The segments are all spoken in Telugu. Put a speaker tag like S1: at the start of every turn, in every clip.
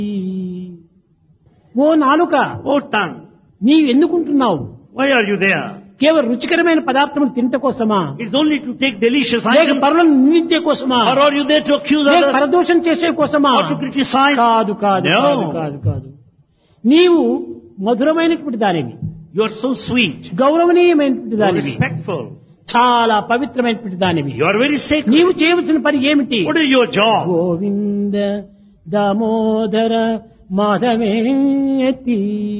S1: ఓ నాలుక,
S2: Oh tongue,
S1: నీవు ఎందుకుంటున్నావు?
S2: why are you there?
S1: కేవలం రుచికరమైన పదార్థములు తినట కోసమా?
S2: It's only to take delicious
S1: లేక
S2: items.
S1: పరులను నిందించే కోసమా?
S2: Or are you there to accuse
S1: లేక
S2: others?
S1: పరదోషం చేసే కోసమా?
S2: Or to criticize?
S1: కాదు కాదు
S2: No.
S1: కాదు కాదు కాదు. నీవు మధురమైనటువంటి దానివి,
S2: You are so sweet,
S1: గౌరవనీయమైనటువంటి
S2: so
S1: దానివి,
S2: respectful.
S1: చాలా పవిత్రమైనటువంటి దానివి.
S2: You are very sacred.
S1: నీవు చేయవలసిన పని ఏమిటి?
S2: What is your job?
S1: Govinda Damodara మాధవేతి.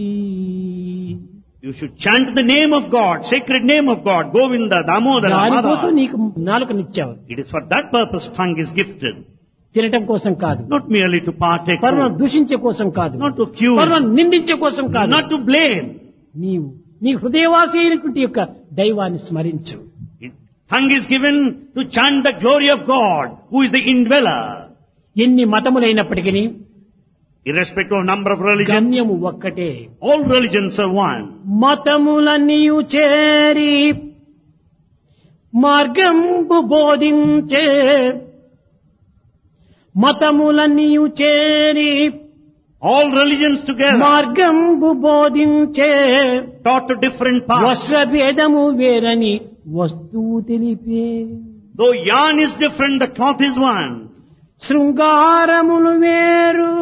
S2: You should chant the name of God, sacred name of God, Govinda, Damodara,
S1: దానికోసం
S2: Madhava.
S1: నీకు నాలుకనిచ్చావు,
S2: It is for that purpose tongue is gifted.
S1: తినటం కోసం కాదు,
S2: Not merely to partake,
S1: పరులను దూషించే కోసం కాదు,
S2: not to accuse,
S1: పరులను నిందించే కోసం కాదు.
S2: not to blame.
S1: నీవు నీ హృదయవాసి అయినటువంటి యొక్క దైవాన్ని స్మరించు.
S2: Tongue is given to chant the glory of God, who is the indweller.
S1: ఎన్ని మతములైనప్పటికీ
S2: Irrespective of number of religions,
S1: గమ్యము ఒక్కటే.
S2: all religions are one.
S1: మతములన్నీయు చేరి మార్గంబు బోధించే, మతములన్నీయు చేరి
S2: All religions together
S1: మార్గంబు బోధించే,
S2: taught to different paths.
S1: వస్త్రభేదము వేరని వస్తువు తెలిపే,
S2: Though yarn is different, the cloth is one.
S1: శృంగారములు వేరు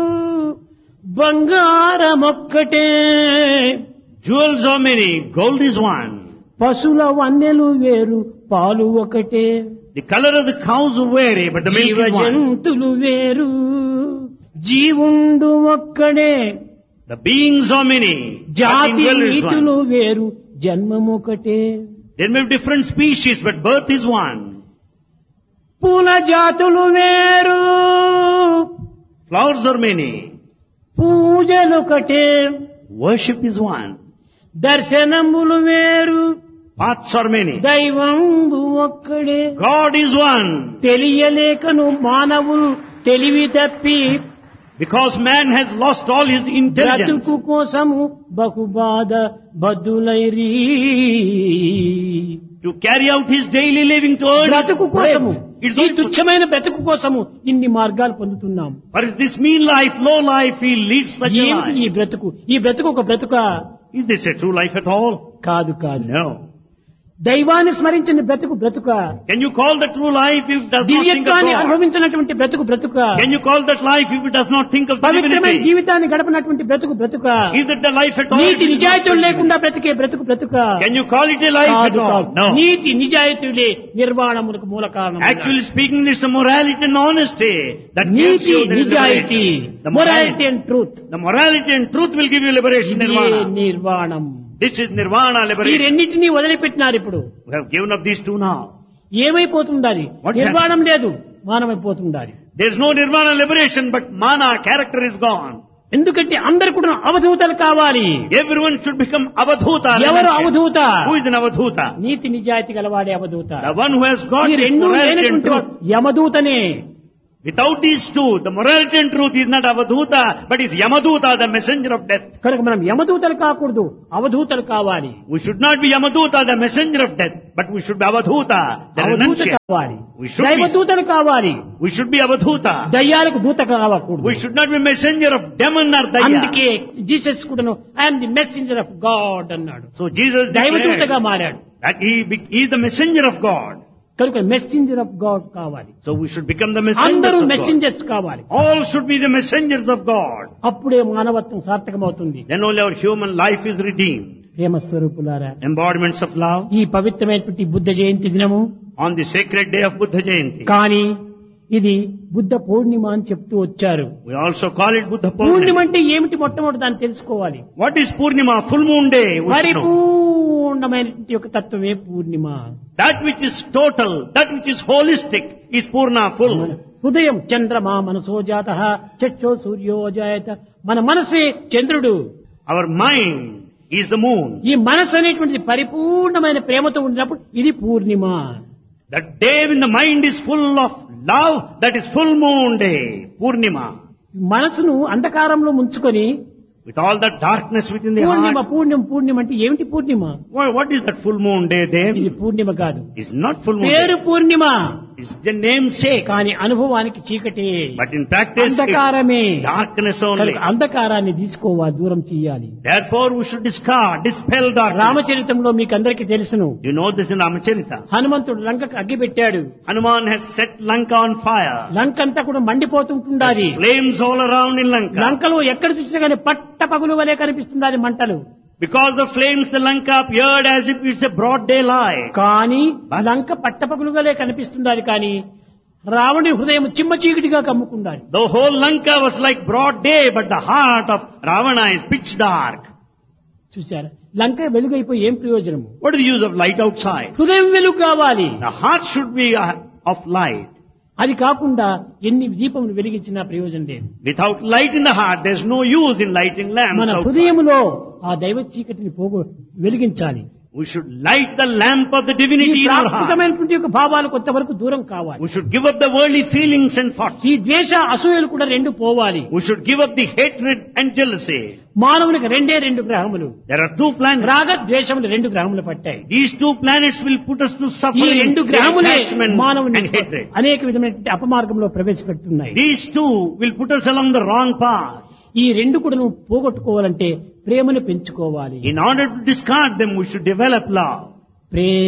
S1: బంగారమొక్కటే,
S2: Jewels are many, gold is one.
S1: పశుల వన్నెలు వేరు పాలు ఒకటే,
S2: The color of the cows vary, but the milk is one.
S1: జీవజంతులు వేరు జీవుండు ఒక్కడే,
S2: The beings are many, but
S1: జాతి
S2: indweller is
S1: రీతులు
S2: one.
S1: వేరు జన్మమొకటే.
S2: There may be different species, but birth is one.
S1: పూల జాతులు వేరు
S2: Flowers are many,
S1: పూజలొకటే,
S2: worship is one.
S1: దర్శనములు వేరు
S2: Paths are many,
S1: దైవంబు ఒక్కడే.
S2: God is one.
S1: తెలియలేకను మానవులు తెలివి తప్పి
S2: Because man has lost all his intelligence.
S1: బ్రతుకు కోసము బహుబాధ బద్దులైరీ.
S2: To carry out his daily living to earn his
S1: బ్రతుకు కోసము,
S2: bread. It's
S1: ఈ
S2: only to-
S1: తుచ్చమైన బ్రతుకు కోసము ఇన్ని మార్గాలు పొందుతున్నాం.
S2: For this mean life, low life, he leads such a
S1: ఏమిటి ఈ
S2: life.
S1: బ్రతుకు? ఈ బ్రతుకు ఒక బ్రతుక
S2: Is this a true life at all?
S1: కాదు కాదు.
S2: No.
S1: దైవాన్ని స్మరించిన బ్రతుకు బ్రతుక,
S2: Can you call that true life if it does not think of
S1: దివ్యత్వాన్ని
S2: God?
S1: అనుభవించినటువంటి బ్రతుకు బ్రతుక,
S2: Can you call that life if it does not think of the
S1: పవిత్రమైన
S2: divinity?
S1: జీవితాన్ని గడపనటువంటి బ్రతుకు బ్రతుక,
S2: Is that the life at all?
S1: NITI
S2: if it is not
S1: నిజాయితీలు
S2: divinity?
S1: లేకుండా బ్రతికే బ్రతుకు బ్రతుక.
S2: Can you call it a life at
S1: కాదు
S2: all?
S1: కాదు.
S2: No.
S1: నీతి నిజాయితీలే నిర్వాణములకు మూల కారణం.
S2: Actually speaking, it's the morality and honesty that gives
S1: NITI
S2: you the
S1: నిజాయితీ,
S2: liberation. The
S1: morality and truth,
S2: the morality and truth will give you liberation, nirvana.
S1: నిర్వాణం.
S2: This is nirvana
S1: ఈ
S2: liberation.
S1: రెండింటినీ వదిలిపెట్టినారు. ఇప్పుడు
S2: We have given up these two now.
S1: ఏమైపోతుండాలి?
S2: What's
S1: నిర్వాణం లేదు, మానమైపోతుండాలి.
S2: There is no nirvana liberation, but mana, character is gone.
S1: ఎందుకంటే అందరు కూడా అవధూతలు కావాలి.
S2: Everyone should become avadhuta.
S1: ఎవరు అవధూత?
S2: Who is an avadhuta?
S1: నీతి నిజాయితీ గలవాడే అవధూత.
S2: The one who has got
S1: ఈ
S2: this
S1: రెండు
S2: morality and
S1: లేనటువంటి
S2: truth.
S1: యమదూతనే.
S2: Without these two, the morality and truth is not avadhuta, but is yamaduta, the messenger of death.
S1: కనుక మనం యమదూతలు కాకూడదు, అవధూతలు కావాలి.
S2: We should not be yamaduta, the messenger of death, but we should be avadhuta, the
S1: Avadhuta
S2: renunciate.
S1: కావాలి,
S2: We should be-
S1: దైవదూతలు కావాలి.
S2: We should be avadhuta.
S1: దయ్యాలకు దూత కావకూడదు.
S2: We should not be messenger of demon or daya.
S1: అందుకే జీసస్ కూడాను I'm the messenger of God అన్నాడు.
S2: So Jesus
S1: దైవదూతగా
S2: declared
S1: మారాడు.
S2: that he is the messenger of God.
S1: కనుక మెసెంజర్ ఆఫ్ గాడ్ కావాలి.
S2: So we should become the
S1: అందరూ
S2: messengers of God.
S1: మెసెంజర్స్ కావాలి.
S2: All should be the messengers of God.
S1: అప్పుడే మానవత్వం సార్థకమవుతుంది.
S2: Then only our human life is redeemed.
S1: ప్రేమ స్వరూపులారా,
S2: Embodiments of love
S1: ఈ పవిత్రమైనటువంటి బుద్ధ జయంతి దినము
S2: on the sacred day of Buddha Jayanti.
S1: కానీ ఇది బుద్ధ పౌర్ణిమ అని చెప్తూ వచ్చారు.
S2: We also call it Buddha
S1: Purnima
S2: Purnima.
S1: అంటే ఏమిటి? మొట్టమొదటి దాన్ని తెలుసుకోవాలి.
S2: What is Purnima? Full moon day. Vishnu.
S1: పరిపూర్ణమైనటువంటి యొక్క తత్వమే పూర్ణిమ.
S2: That which is total, that which is holistic is Purna, full.
S1: హృదయం చంద్రమా మనసో జాత చక్షో సూర్యో జాయత. మన మనసే చంద్రుడు.
S2: Our mind is the moon.
S1: ఈ మనసు అనేటువంటిది పరిపూర్ణమైన ప్రేమతో ఉండినప్పుడు ఇది పూర్ణిమ.
S2: That day when the mind is full of love, that is full moon day, Purnima.
S1: మనసును అంధకారంలో ముంచుకొని
S2: With all that darkness within the
S1: Purnima
S2: heart.
S1: పూర్ణిమ పూర్ణిమ అంటే ఏమిటి పూర్ణిమ?
S2: What is that full moon day there?
S1: ఇది పూర్ణిమ కాదు,
S2: It's not full moon
S1: పేరు
S2: day.
S1: Purnima.
S2: It's the namesake.
S1: కానీ అనుభవానికి చీకటే,
S2: But in practice,
S1: అంధకారమే.
S2: it's darkness only.
S1: కనుక అంధకారాన్ని తీసుకోవాలి, దూరం చేయాలి.
S2: Therefore, we should discard, dispel darkness.
S1: రామచరితంలో మీకు అందరికీ తెలుసును,
S2: You know this in Ramacharita.
S1: హనుమంతుడు లంకకు అగ్గి పెట్టాడు.
S2: Hanuman has set Lanka on fire.
S1: లంక అంతా కూడా మండిపోతుంటుండాలి.
S2: There's flames all around in Lanka.
S1: లంకలో ఎక్కడ చూసినా కానీ పట్ట పగులు వలె కనిపిస్తుండాలి మంటలు.
S2: Because the flames, the Lanka appeared as if it's a broad daylight.
S1: కానీ లంక పట్టపగులుగాలే కనిపిస్తుండాలి, కానీ రావణుడి హృదయం చిమ్మ చీకటిగా కమ్ముకుండాలి.
S2: The whole Lanka was like broad day, but the heart of Ravana is pitch dark.
S1: చూశారా, లంక వెలుగైపోయి ఏం ప్రయోజనము?
S2: What is the use of light outside?
S1: హృదయం వెలుగు కావాలి.
S2: The heart should be of light.
S1: అది కాకుండా ఎన్ని దీపములు వెలిగించినా ప్రయోజనం లేదు.
S2: Without light in the heart, there's no use in lighting lamps
S1: మన
S2: outside.
S1: హృదయములో ఆ దైవ చీకటిని వెలిగించాలి.
S2: We should light the lamp of the
S1: ఈ
S2: divinity in our heart.
S1: ప్రాకృతమైనటువంటి యొక్క భావాలు కొంతవరకు దూరం కావాలి.
S2: We should give up the worldly feelings and thoughts.
S1: ఈ ద్వేష అసూయలు కూడా రెండు పోవాలి.
S2: We should give up the hatred and jealousy.
S1: మానవునికి రెండు గ్రహములు,
S2: There are 2 planets.
S1: రాగ ద్వేషములు 2 గ్రహములు పట్టాయి.
S2: These 2 planets will put us to
S1: ఈ
S2: suffering,
S1: 2 గ్రహములే
S2: attachment
S1: మానవుని
S2: and hatred.
S1: అనేక విధమైన అపమార్గంలో ప్రవేశపెడుతున్నాయి.
S2: These 2 will put us along the wrong path.
S1: ఈ 2 కూడా నువ్వు పోగొట్టుకోవాలంటే ప్రేమను పెంచుకోవాలి.
S2: In order to discard them, we should develop love.